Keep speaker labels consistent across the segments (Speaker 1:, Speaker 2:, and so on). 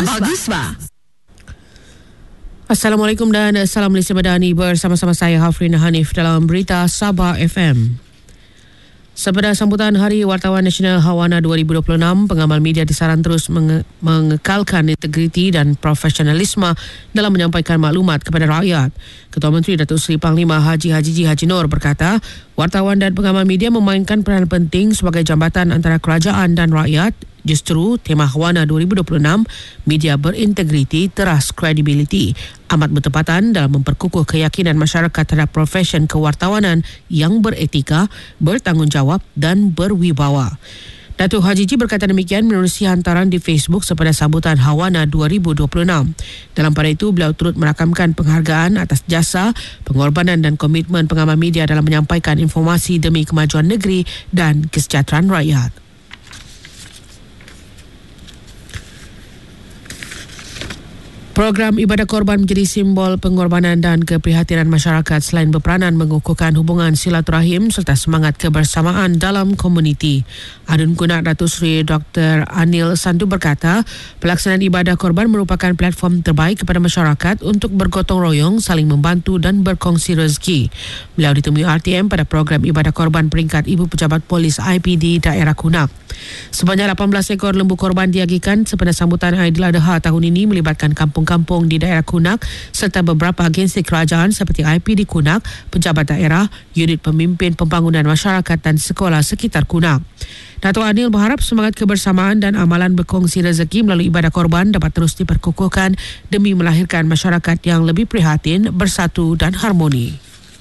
Speaker 1: Agusma.
Speaker 2: Assalamualaikum dan salam Malaysia Madani, bersama-sama saya Hafrina Hanif dalam Berita Sabah FM. Sepada sambutan Hari Wartawan Nasional Hawana 2026, pengamal media disaran terus mengekalkan integriti dan profesionalisme dalam menyampaikan maklumat kepada rakyat. Ketua Menteri Datuk Seri Panglima Haji Haji Noor berkata, wartawan dan pengamal media memainkan peranan penting sebagai jambatan antara kerajaan dan rakyat. Justru tema Hawana 2026, media berintegriti, teras kredibiliti, amat bertepatan dalam memperkukuh keyakinan masyarakat terhadap profesion kewartawanan yang beretika, bertanggungjawab dan berwibawa. Datuk Haji berkata demikian menerusi hantaran di Facebook sepada sambutan Hawana 2026. Dalam pada itu, beliau turut merakamkan penghargaan atas jasa, pengorbanan dan komitmen pengamal media dalam menyampaikan informasi demi kemajuan negeri dan kesejahteraan rakyat. Program Ibadah Korban menjadi simbol pengorbanan dan keprihatinan masyarakat selain berperanan mengukuhkan hubungan silaturahim serta semangat kebersamaan dalam komuniti. Adun Kunak Datuk Seri Dr. Anil Sandu berkata, pelaksanaan Ibadah Korban merupakan platform terbaik kepada masyarakat untuk bergotong royong, saling membantu dan berkongsi rezeki. Beliau ditemui RTM pada program Ibadah Korban peringkat Ibu Pejabat Polis IPD daerah Kunak. Sebanyak 18 ekor lembu korban diagikan sepada sambutan Aidiladha tahun ini melibatkan kampung-kampung di daerah Kunak serta beberapa agensi kerajaan seperti IPD Kunak, pejabat daerah, unit pemimpin pembangunan masyarakat dan sekolah sekitar Kunak. Datuk Anil berharap semangat kebersamaan dan amalan berkongsi rezeki melalui ibadah korban dapat terus diperkukuhkan demi melahirkan masyarakat yang lebih prihatin, bersatu dan harmoni.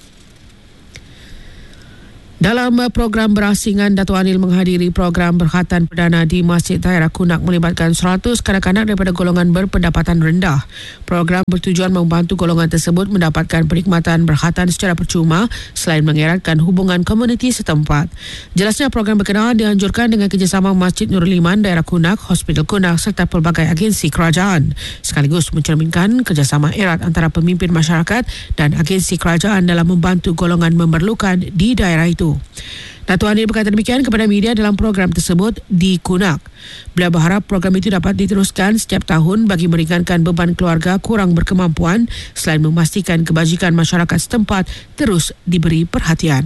Speaker 2: Dalam program berasingan, Datuk Anil menghadiri program berkhatan perdana di Masjid Daerah Kunak melibatkan 100 kanak-kanak daripada golongan berpendapatan rendah. Program bertujuan membantu golongan tersebut mendapatkan perkhidmatan berkhatan secara percuma selain mengeratkan hubungan komuniti setempat. Jelasnya program berkenaan dianjurkan dengan kerjasama Masjid Nurul Iman Daerah Kunak, Hospital Kunak serta pelbagai agensi kerajaan, sekaligus mencerminkan kerjasama erat antara pemimpin masyarakat dan agensi kerajaan dalam membantu golongan memerlukan di daerah itu. Datuk Anil berkata demikian kepada media dalam program tersebut di Kunak. Beliau berharap program itu dapat diteruskan setiap tahun bagi meringankan beban keluarga kurang berkemampuan selain memastikan kebajikan masyarakat setempat terus diberi perhatian.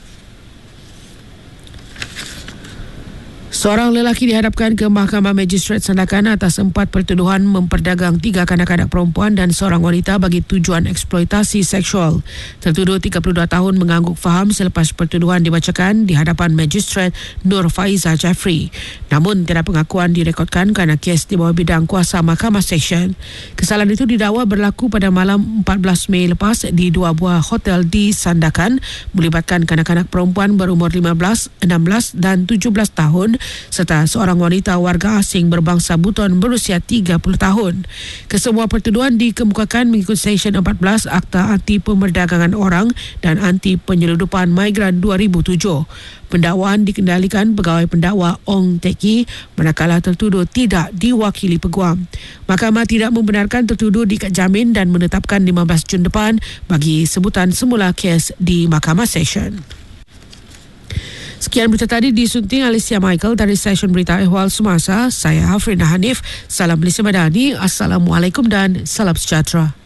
Speaker 2: Seorang lelaki dihadapkan ke Mahkamah Magistrate Sandakan atas 4 pertuduhan memperdagang 3 kanak-kanak perempuan dan seorang wanita bagi tujuan eksploitasi seksual. Tertuduh 32 tahun mengangguk faham selepas pertuduhan dibacakan di hadapan Magistrate Nur Faiza Jeffrey. Namun, tiada pengakuan direkodkan kerana kes di bawah bidang kuasa Mahkamah Seksyen. Kesalahan itu didakwa berlaku pada malam 14 Mei lepas di 2 buah hotel di Sandakan melibatkan kanak-kanak perempuan berumur 15, 16 dan 17 tahun serta seorang wanita warga asing berbangsa Buton berusia 30 tahun. Kesemua pertuduhan dikemukakan mengikut Seksyen 14 Akta Anti Pemerdagangan Orang dan Anti Penyeludupan Migran 2007. Pendakwaan dikendalikan pegawai pendakwa Ong Teki manakala tertuduh tidak diwakili peguam. Mahkamah tidak membenarkan tertuduh diikat jamin dan menetapkan 15 Jun depan bagi sebutan semula kes di Mahkamah Seksyen. Sekian berita tadi disunting Alicia Michael dari Stesen Berita Ehwal Semasa. Saya Hafrina Hanif. Salam Malaysia Madani. Assalamualaikum dan salam sejahtera.